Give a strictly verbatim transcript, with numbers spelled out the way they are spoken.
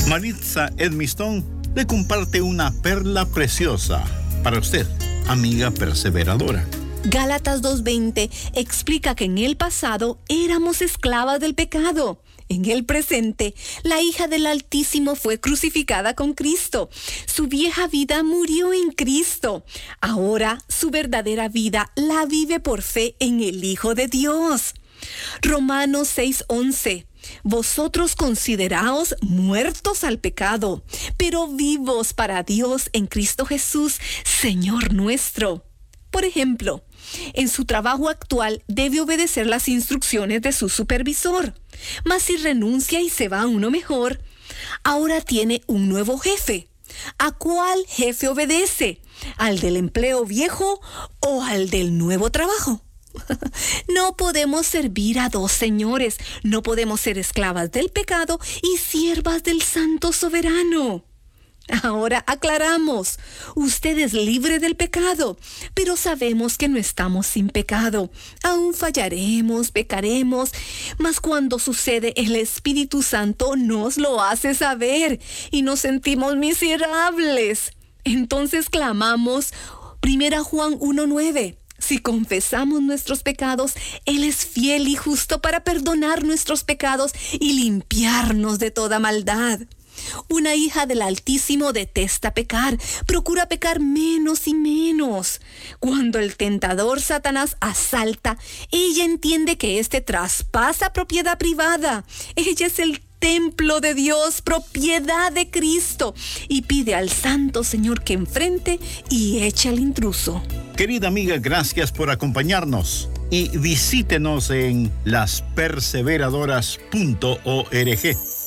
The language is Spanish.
Maritza Edmiston le comparte una perla preciosa para usted, amiga perseveradora. Gálatas dos veinte explica que en el pasado éramos esclavas del pecado. En el presente, la hija del Altísimo fue crucificada con Cristo. Su vieja vida murió en Cristo. Ahora su verdadera vida la vive por fe en el Hijo de Dios. Romanos seis once. Vosotros consideraos muertos al pecado, pero vivos para Dios en Cristo Jesús, Señor nuestro. Por ejemplo, en su trabajo actual debe obedecer las instrucciones de su supervisor. Mas si renuncia y se va a uno mejor, ahora tiene un nuevo jefe. ¿A cuál jefe obedece? ¿Al del empleo viejo o al del nuevo trabajo? No podemos servir a dos señores. No podemos ser esclavas del pecado y siervas del Santo Soberano. Ahora aclaramos, usted es libre del pecado, pero sabemos que no estamos sin pecado. Aún fallaremos, pecaremos, mas cuando sucede, el Espíritu Santo nos lo hace saber y nos sentimos miserables. Entonces clamamos, primera Juan uno nueve. Si confesamos nuestros pecados, Él es fiel y justo para perdonar nuestros pecados y limpiarnos de toda maldad. Una hija del Altísimo detesta pecar, procura pecar menos y menos. Cuando el tentador Satanás asalta, ella entiende que éste traspasa propiedad privada. Ella es el templo de Dios, propiedad de Cristo, y pide al Santo Señor que enfrente y eche al intruso. Querida amiga, gracias por acompañarnos y visítenos en las perseveradoras punto org.